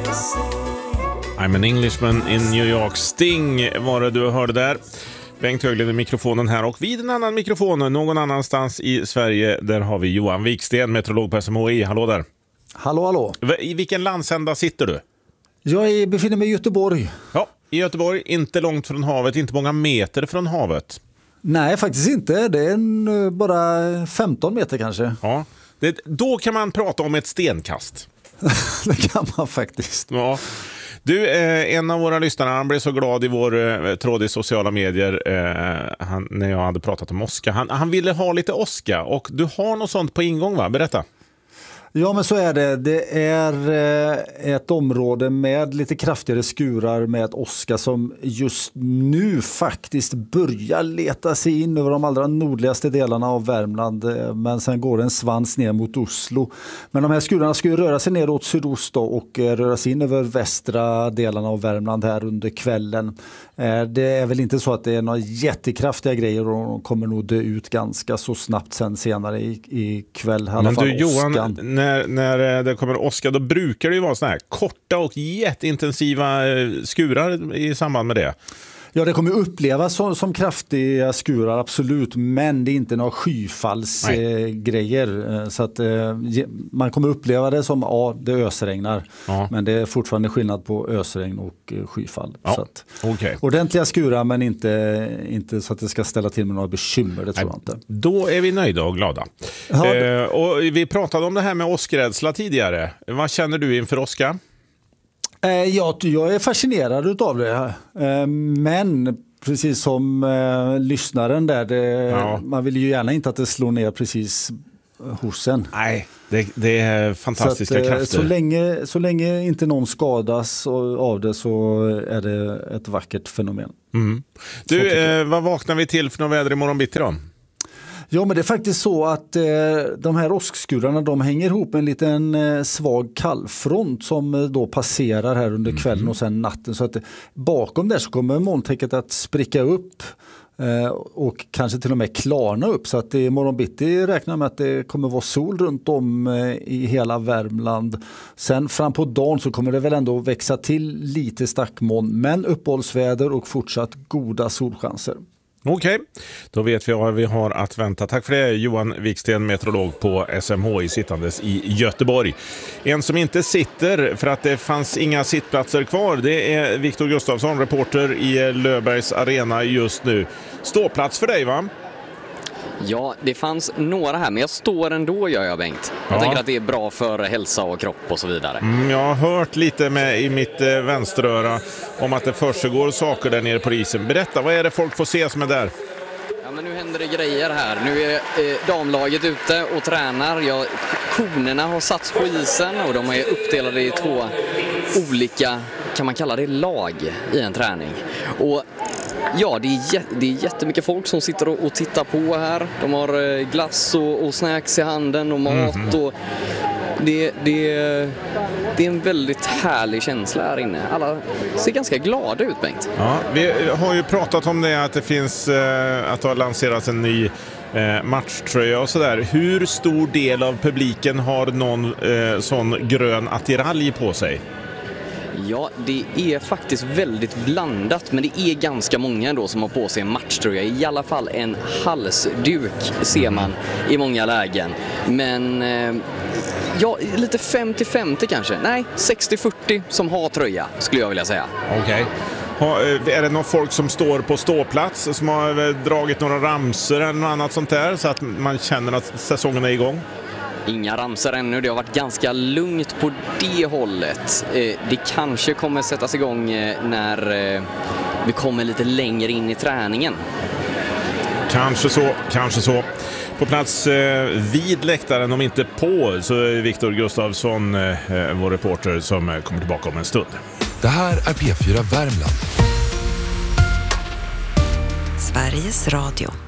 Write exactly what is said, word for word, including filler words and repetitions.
I'm an Englishman in New York. Sting var det du hörde där. Bengt Höglund i mikrofonen här, och vid en annan mikrofon någon annanstans i Sverige, där har vi Johan Viksten, meteorolog på S M H I. Hallå där. Hallå, hallå. I vilken landsända sitter du? Jag befinner mig i Göteborg. Ja, i Göteborg, inte långt från havet, inte många meter från havet. Nej, faktiskt inte. Det är en, bara femton meter kanske. Ja, det, då kan man prata om ett stenkast. Det kan man faktiskt. Ja. Du, eh, en av våra lyssnare, han blev så glad i vår eh, tråd i sociala medier eh, han, när jag hade pratat om åska. Han, han ville ha lite åska, och du har något sånt på ingång, va? Berätta. Ja, men så är det. Det är eh, ett område med lite kraftigare skurar med åska som just nu faktiskt börjar leta sig in över de allra nordligaste delarna av Värmland. Men sen går det en svans ner mot Oslo. Men de här skurarna ska ju röra sig ner åt sydost då, och eh, röra sig in över västra delarna av Värmland här under kvällen. Eh, det är väl inte så att det är några jättekraftiga grejer, och de kommer nog dö ut ganska så snabbt sen senare i, i kväll. I alla Men fall du Johan, åskan. när, när det kommer åska, då brukar det ju vara såna här korta och jätteintensiva skurar i samband med det. Ja, det kommer upplevas som, som kraftiga skurar, absolut, men det är inte några skyfallsgrejer. Eh, så att eh, man kommer uppleva det som, ja, det ösregnar, ja. Men det är fortfarande skillnad på ösregn och eh, skyfall. Ja. Så att, okay. Ordentliga skurar, men inte, inte så att det ska ställa till med några bekymmer, det tror Nej, jag inte. Då är vi nöjda och glada. Ja. Eh, och vi pratade om det här med åskrädsla tidigare. Vad känner du inför åska? Ja, jag är fascinerad av det. Men precis som eh, lyssnaren där, det, ja. Man vill ju gärna inte att det slår ner precis hos en. Nej, det, det är fantastiska så att, krafter. Så länge, så länge inte någon skadas av det, så är det ett vackert fenomen. Mm. Du, eh, vad vaknar vi till för något väder imorgon bitti då? Ja, men det är faktiskt så att eh, de här åskskurarna, de hänger ihop med en liten eh, svag kallfront som eh, då passerar här under kvällen mm. och sen natten. Så att eh, bakom där så kommer molntäcket att spricka upp eh, och kanske till och med klarna upp. Så att i morgon bitti räknar med att det kommer vara sol runt om eh, i hela Värmland. Sen fram på dagen så kommer det väl ändå växa till lite stackmoln, men uppehållsväder och fortsatt goda solchanser. Okej, okay. Då vet vi vad vi har att vänta. Tack för det, Johan Viksten, meteorolog på S M H I, sittandes i Göteborg. En som inte sitter för att det fanns inga sittplatser kvar, det är Viktor Gustafsson, reporter i Löfbergs Arena just nu. Ståplats för dig, va? Ja, det fanns några här, men jag står ändå, gör jag, Bengt. Jag ja. tänker att det är bra för hälsa och kropp och så vidare. Mm, jag har hört lite med i mitt eh, vänsteröra om att det försiggår saker där nere på isen. Berätta, vad är det folk får se som är där? Ja, men nu händer det grejer här. Nu är eh, damlaget ute och tränar. Ja, konerna har satts på isen och de är uppdelade i två olika, kan man kalla det, lag i en träning. Och ja, det är, jät- det är jättemycket folk som sitter och, och tittar på här. De har eh, glass och, och snacks i handen och mat. Mm. Och det, det, det är en väldigt härlig känsla här inne. Alla ser ganska glada ut, Bengt. Ja, vi har ju pratat om det, att det finns eh, att det har lanserats en ny eh, matchtröja och sådär. Hur stor del av publiken har någon eh, sån grön attiralj på sig? Ja, det är faktiskt väldigt blandat, men det är ganska många ändå som har på sig en matchtröja. I alla fall en halsduk ser man i många lägen. Men eh, ja, lite femtio femtio kanske. Nej, sextio fyrtio som har tröja, skulle jag vilja säga. Okej. Okay. Är det någon folk som står på ståplats som har dragit några ramsor eller något annat sånt där, så att man känner att säsongen är igång? Inga ramsor ännu, det har varit ganska lugnt på det hållet. Det kanske kommer sättas igång när vi kommer lite längre in i träningen. Kanske så, kanske så. På plats vid läktaren, om inte på, så är Viktor Gustafsson, vår reporter, som kommer tillbaka om en stund. Det här är P fyra Värmland. Sveriges Radio.